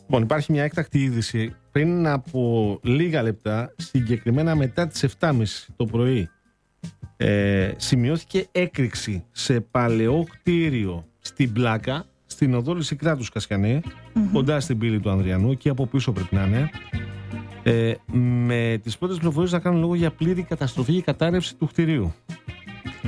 Λοιπόν, υπάρχει μια έκτακτη είδηση. Πριν από λίγα λεπτά, συγκεκριμένα μετά τις 7.30 το πρωί, σημειώθηκε έκρηξη σε παλαιό κτίριο στην Πλάκα, στην οδό Λυσικράτους Κασιανή, κοντά στην πύλη του Ανδριανού, και από πίσω πρέπει να είναι. Με τις πρώτες πληροφορίες να κάνουν λόγο για πλήρη καταστροφή και κατάρρευση του κτιρίου.